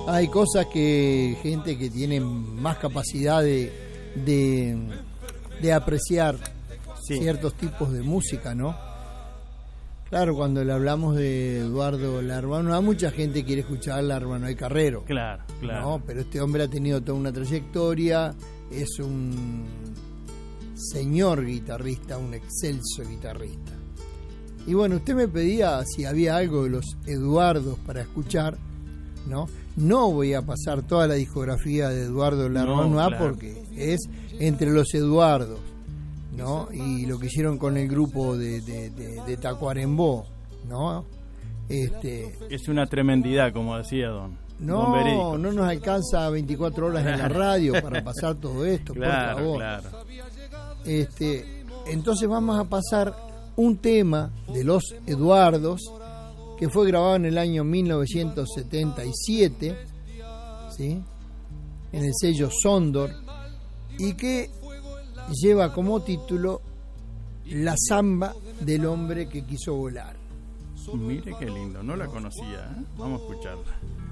Hay cosas que gente que tiene más capacidad de apreciar ciertos tipos de música, ¿no? Claro, cuando le hablamos de Eduardo Larbano, mucha gente quiere escuchar Larbano y Carrero. Claro. ¿No? Pero este hombre ha tenido toda una trayectoria, es un señor guitarrista, un excelso guitarrista. Y bueno, usted me pedía si había algo de los Eduardos para escuchar, ¿no? No voy a pasar toda la discografía de Eduardo Larbano porque es entre los Eduardos, ¿no? Y lo que hicieron con el grupo de Tacuarembó, ¿no? Es una tremendidad, como decía don No nos alcanza 24 horas en la radio para pasar todo esto, claro, por favor. Claro. Entonces vamos a pasar un tema de los Eduardos que fue grabado en el año 1977, ¿sí? En el sello Sondor, y que lleva como título La Zamba del hombre que quiso volar. Mire qué lindo, no la conocía, ¿eh? Vamos a escucharla.